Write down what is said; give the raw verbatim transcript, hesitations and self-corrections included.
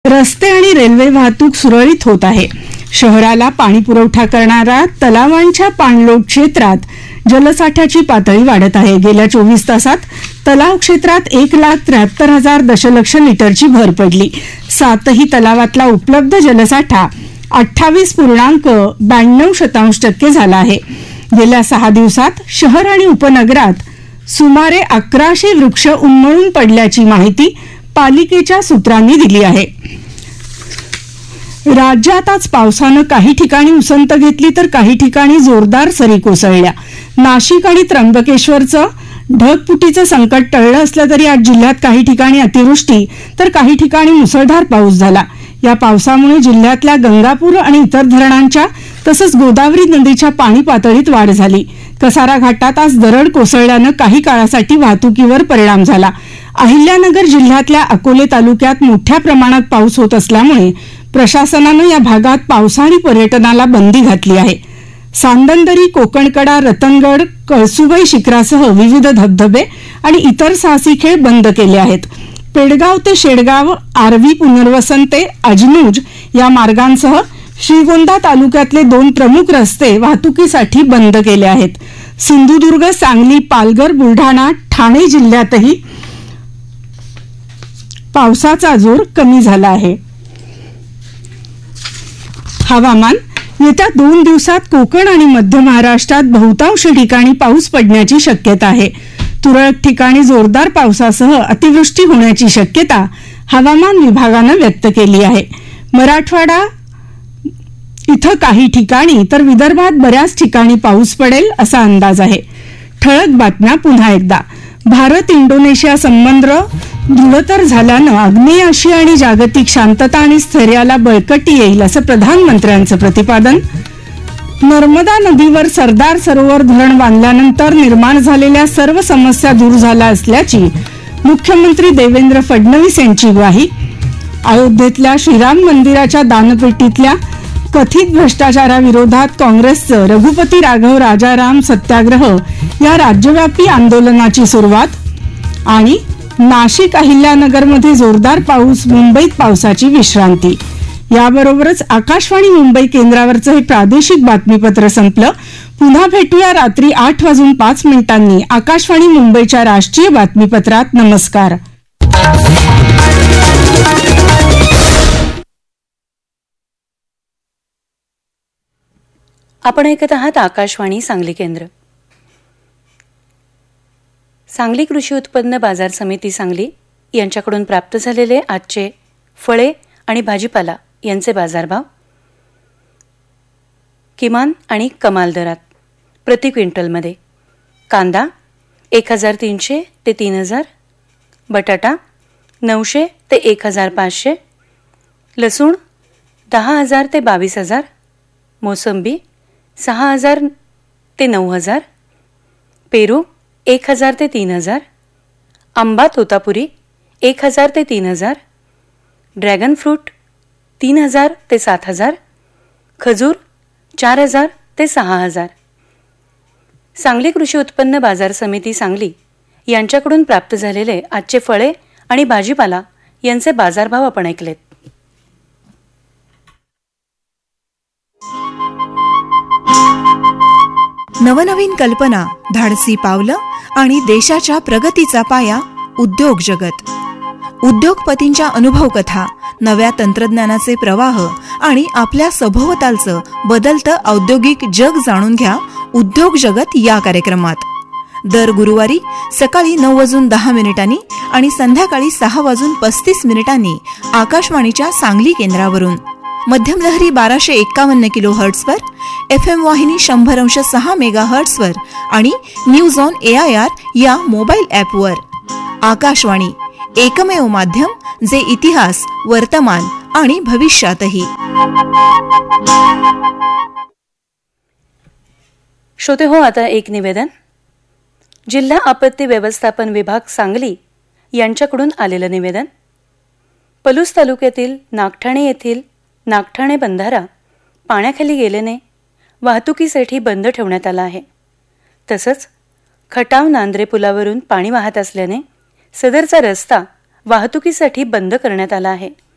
रस्ते आणि रेल्वे वाहतूक सुरळीत होत आहे. शहराला पाणी पुरवठा करणाऱ्या तलावांच्या पाणलोट क्षेत्रात जलसाठ्याची पातळी वाढत आहे. गेल्या चोवीस तासात तलाव क्षेत्रात एक लाख त्र्याहत्तर हजार दशलक्ष लिटरची भर पडली. सातही तलावातला उपलब्ध जलसाठा अठ्ठावीस पूर्णांक ब्याण्णव शतांश टक्के झाला आहे. गेल्या सहा दिवसात शहर आणि उपनगरात सुमारे अकराशे वृक्ष उन्मळून पडल्याची माहिती पालिकेच्या सूत्रांनी दिली आहे. राज्यात आज पावसानं काही ठिकाणी उसंत घेतली तर काही ठिकाणी जोरदार सरी कोसळल्या. नाशिक आणि त्र्यंबकेश्वरचं ढगफुटीचं संकट टळलं असलं तरी आज जिल्ह्यात काही ठिकाणी अतिवृष्टी तर काही ठिकाणी मुसळधार पाऊस झाला. या पावसामुळे जिल्ह्यातल्या गंगापूर आणि इतर धरणांच्या तसंच गोदावरी नदीच्या पाणी पातळीत वाढ झाली. कसारा घाटात आज दरड कोसळल्यानं काही काळासाठी वाहतुकीवर परिणाम झाला. अहिल्यानगर जिल्ह्यातल्या अकोले तालुक्यात मोठ्या प्रमाणात पाऊस होत असल्यामुळे प्रशासनानं या भागात पावसाळी पर्यटनाला बंदी घातली आहे. सांदनदरी, कोकणकडा, रतनगड, कळसुबाई शिखरासह विविध धबधबे आणि इतर साहसी खेळ बंद केले आहेत. पेडगाव ते शेडगाव, आर्वी पुनर्वसन ते अजनूज या मार्गांसह श्रीगोंदा तालुक्यातले दोन प्रमुख रस्ते वाहतुकीसाठी बंद केले आहेत. सिंधुदुर्ग, सांगली, पालघर, बुलढाणा, ठाणे जिल्ह्यातही पावसाचा जोर कमी झाला आहे. हवामान. येत्या दोन दिवसात कोकण आणि मध्य महाराष्ट्रात बहुतांश ठिकाणी पाऊस पडण्याची शक्यता आहे. तुरळक ठिकाणी जोरदार पावसासह अतिवृष्टी होण्याची शक्यता हवामान विभागानं व्यक्त केली आहे. मराठवाडा इथं काही ठिकाणी तर विदर्भात बऱ्याच ठिकाणी पाऊस पडेल असा अंदाज आहे. ठळक बातम्या पुन्हा एकदा. भारत इंडोनेशिया संबंध दृढतर झाल्यानं आग्नेय आशिया आणि जागतिक शांतता आणि स्थैर्याला बळकटी येईल असं प्रधानमंत्र्यांचं प्रतिपादन. नर्मदा नदीवर सरदार सरोवर धरण बांधल्यानंतर निर्माण झालेल्या सर्व समस्या दूर झाल्या असल्याची मुख्यमंत्री देवेंद्र फडणवीस यांची ग्वाही. अयोध्येतल्या श्रीराम मंदिराच्या दानपेटीतल्या कथित भ्रष्टाचाराविरोधात काँग्रेसचं रघुपती राघव राजाराम सत्याग्रह या राज्यव्यापी आंदोलनाची सुरुवात. आणि नाशिक अहिल्यानगरमध्ये जोरदार पाऊस, मुंबईत पावसाची विश्रांती. याबरोबरच आकाशवाणी मुंबई केंद्रावरचं हे प्रादेशिक बातमीपत्र संपलं. पुन्हा भेटूया रात्री आठ वाजून पाच मिनिटांनी आकाशवाणी मुंबईच्या राष्ट्रीय बातमीपत्रात. नमस्कार. आपण ऐकत आहात आकाशवाणी सांगली केंद्र. सांगली कृषी उत्पन्न बाजार समिती सांगली यांच्याकडून प्राप्त झालेले आजचे फळे आणि भाजीपाला यांचे बाजारभाव किमान आणि कमाल दरात प्रति क्विंटलमध्ये. कांदा एक हजार तीनशे ते तीन हजार, बटाटा नऊशे ते एक हजार पाचशे, लसूण दहा हजार ते बावीस हजार, मोसंबी सहा हजार ते नऊ हजार, पेरू एक हजार ते तीन हजार, आंबा तोतापुरी एक हजार ते तीन हजार, ड्रॅगन फ्रूट तीन हजार ते सात हजार, खजूर चार हजार ते सहा हजार. सांगली कृषी उत्पन्न बाजार समिती सांगली यांच्याकडून प्राप्त झालेले आजचे फळे आणि भाजीपाला यांचे बाजारभाव आपण ऐकलेत. नवनवीन कल्पना, धाडसी पावलं आणि देशाच्या प्रगतीचा पाया उद्योग जगत. उद्योगपतींच्या अनुभव कथा, नव्या तंत्रज्ञानाचे प्रवाह आणि आपल्या सभोवतालचं बदलतं औद्योगिक जग जाणून घ्या उद्योग जगत या कार्यक्रमात. दर गुरुवारी सकाळी नऊ वाजून दहा मिनिटांनी आणि संध्याकाळी सहा वाजून पस्तीस मिनिटांनी आकाशवाणीच्या सांगली केंद्रावरून. मध्यम लहरी बाराशे एक्कावन्न किलो हर्ट्सवर, एफ एम वाहिनी शंभर अंश सहा मेगा हर्ट्सवर आणि news on A I R या मोबाईल ॲपवर. आकाशवाणी एकमेव माध्यम जे इतिहास, वर्तमान आणि भविष्यातही. श्रोते हो, आता एक निवेदन. जिल्हा आपत्ती व्यवस्थापन विभाग सांगली यांच्याकडून आलेलं निवेदन. पलूस तालुक्यातील नागठाणे येथील नागठाणे बंधारा पाण्याखाली गेल्याने वाहतुकीसाठी बंद ठेवण्यात आला आहे. तसंच खटाव नांद्रे पुलावरून पाणी वाहत असल्याने सदरचा रस्ता वाहतुकीसाठी बंद करण्यात आला आहे.